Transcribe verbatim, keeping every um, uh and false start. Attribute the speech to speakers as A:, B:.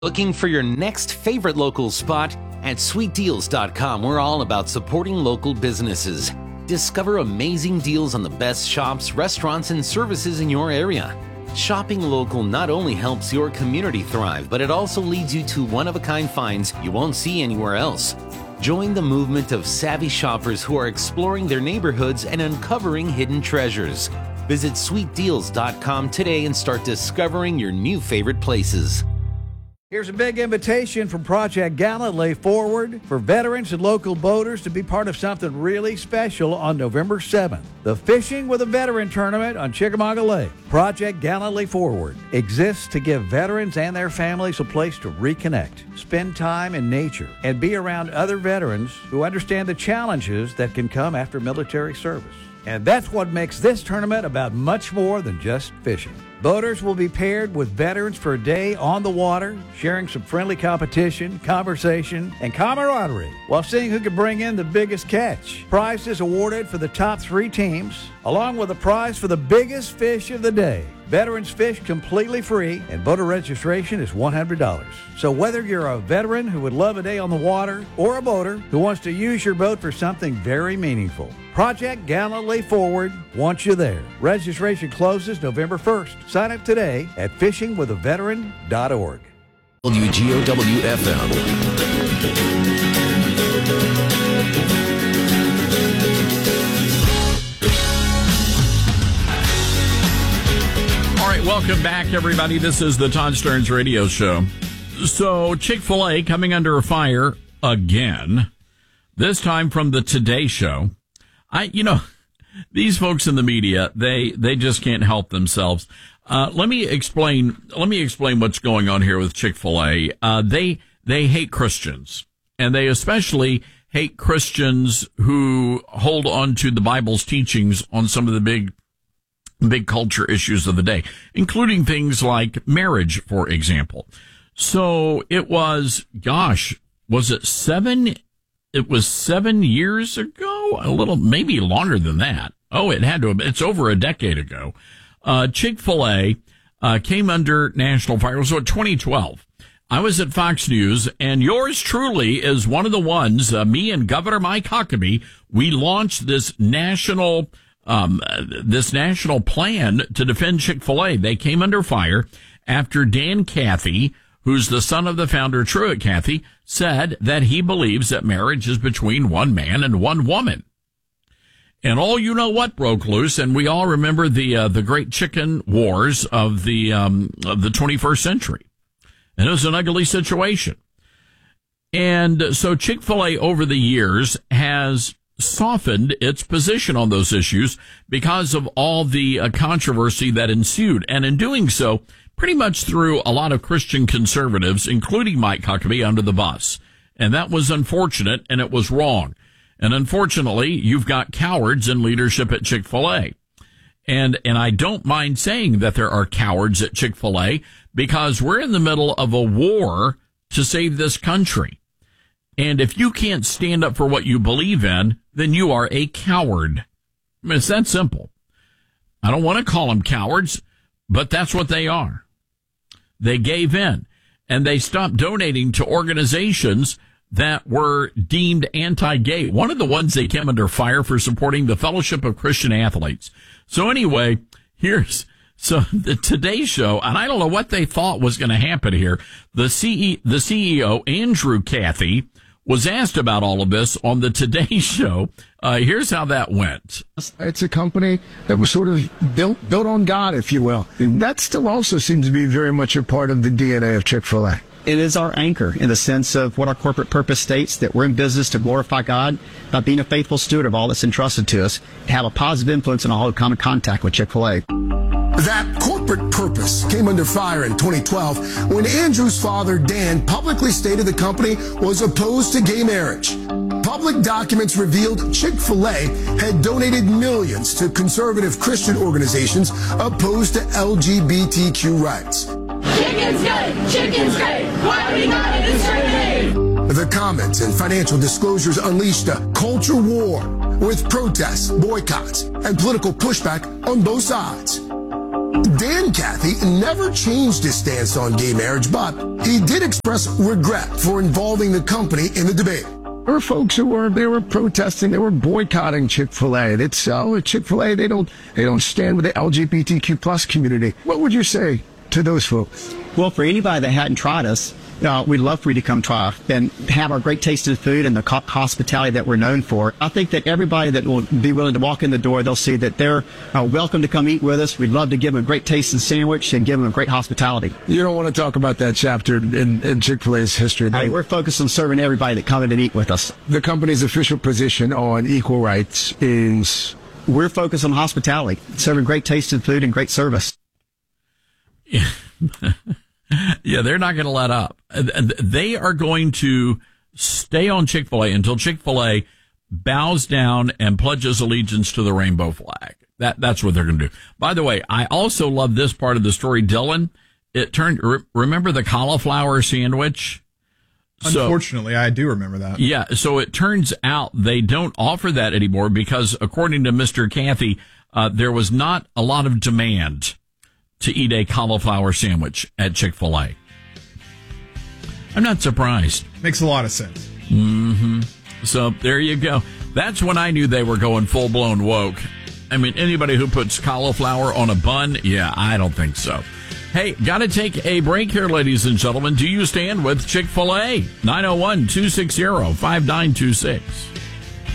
A: Looking for your next favorite local spot? At sweet deals dot com, we're all about supporting local businesses. Discover amazing deals on the best shops, restaurants, and services in your area. Shopping local not only helps your community thrive, but it also leads you to one-of-a-kind finds you won't see anywhere else. Join the movement of savvy shoppers who are exploring their neighborhoods and uncovering hidden treasures. Visit sweet deals dot com today and start discovering your new favorite places.
B: Here's a big invitation from Project Galilee Forward for veterans and local boaters to be part of something really special on November seventh. The Fishing with a Veteran Tournament on Chickamauga Lake. Project Galilee Forward exists to give veterans and their families a place to reconnect, spend time in nature, and be around other veterans who understand the challenges that can come after military service. And that's what makes this tournament about much more than just fishing. Boaters will be paired with veterans for a day on the water, sharing some friendly competition, conversation, and camaraderie while seeing who can bring in the biggest catch. Prizes awarded for the top three teams, along with a prize for the biggest fish of the day. Veterans fish completely free, and boater registration is one hundred dollars. So whether you're a veteran who would love a day on the water or a boater who wants to use your boat for something very meaningful, Project Galilee Forward wants you there. Registration closes November first. Sign up today at fishing with a veteran dot org.
C: W G O W F M.
D: All right, welcome back, everybody. This is the Todd Stearns Radio Show. So, Chick-fil-A coming under fire again, this time from the Today Show. I, you know, these folks in the media, they, they just can't help themselves. Uh, let me explain, let me explain what's going on here with Chick-fil-A. Uh, they, they hate Christians, and they especially hate Christians who hold on to the Bible's teachings on some of the big big culture issues of the day, including things like marriage, for example. So it was, gosh, was it seven? It was seven years ago, a little, maybe longer than that. Oh, it had to have, it's over a decade ago. Uh, Chick-fil-A, uh, came under national fire. So in twenty twelve, I was at Fox News, and yours truly is one of the ones, uh, me and Governor Mike Huckabee, we launched this national Um, this national plan to defend Chick-fil-A. They came under fire after Dan Cathy, who's the son of the founder, Truett Cathy, said that he believes that marriage is between one man and one woman. And all you know what broke loose, and we all remember the uh, the great chicken wars of the um, of the twenty-first century. And it was an ugly situation. And so Chick-fil-A over the years has softened its position on those issues because of all the uh, controversy that ensued. And in doing so, pretty much threw a lot of Christian conservatives, including Mike Huckabee, under the bus. And that was unfortunate, and it was wrong. And unfortunately, you've got cowards in leadership at Chick-fil-A. And, and I don't mind saying that there are cowards at Chick-fil-A because we're in the middle of a war to save this country. And if you can't stand up for what you believe in, then you are a coward. I mean, it's that simple. I don't want to call them cowards, but that's what they are. They gave in, and they stopped donating to organizations that were deemed anti-gay. One of the ones they came under fire for supporting the Fellowship of Christian Athletes. So anyway, here's so the Today Show, and I don't know what they thought was going to happen here. The C E, the C E O, Andrew Cathy, was asked about all of this on the Today Show. Uh, here's how that went.
E: It's a company that was sort of built built on God, if you will. That still also seems to be very much a part of the D N A of Chick-fil-A.
F: It is our anchor in the sense of what our corporate purpose states, that we're in business to glorify God by being a faithful steward of all that's entrusted to us, to have a positive influence in all who come in contact with Chick-fil-A.
G: That corporate purpose came under fire in twenty twelve when Andrew's father, Dan, publicly stated the company was opposed to gay marriage. Public documents revealed Chick-fil-A had donated millions to conservative Christian organizations opposed to L G B T Q rights.
H: Chicken's good! Chicken's great! Why are we not discriminate?
G: The comments and financial disclosures unleashed a culture war with protests, boycotts, and political pushback on both sides. Dan Cathy never changed his stance on gay marriage, but he did express regret for involving the company in the debate.
E: There were folks who were they were protesting, they were boycotting Chick-fil-A. It's so uh, Chick-fil-A they don't they don't stand with the L G B T Q plus community. What would you say to those folks?
F: Well, for anybody that hadn't tried us, uh, we'd love for you to come try and have our great tasting food and the co- hospitality that we're known for. I think that everybody that will be willing to walk in the door, they'll see that they're uh, welcome to come eat with us. We'd love to give them a great tasting sandwich and give them a great hospitality.
E: You don't want to talk about that chapter in, in Chick-fil-A's history.
F: Hey, we're focused on serving everybody that come in and eat with us.
E: The company's official position on equal rights is?
F: We're focused on hospitality, serving great tasting food and great service.
D: Yeah. Yeah, they're not going to let up. They are going to stay on Chick-fil-A until Chick-fil-A bows down and pledges allegiance to the rainbow flag. That that's what they're going to do. By the way, I also love this part of the story, Dylan. It turned. Re- remember the cauliflower sandwich?
I: Unfortunately, so, I do remember that.
D: Yeah, so it turns out they don't offer that anymore because, according to Mister Cathy, uh, there was not a lot of demand to eat a cauliflower sandwich at Chick-fil-A. I'm not surprised.
I: Makes a lot of sense.
D: Mm-hmm. So there you go. That's when I knew they were going full-blown woke. I mean, anybody who puts cauliflower on a bun, yeah, I don't think so. Hey, got to take a break here, ladies and gentlemen. Do you stand with Chick-fil-A? nine oh one, two six zero, five nine two six.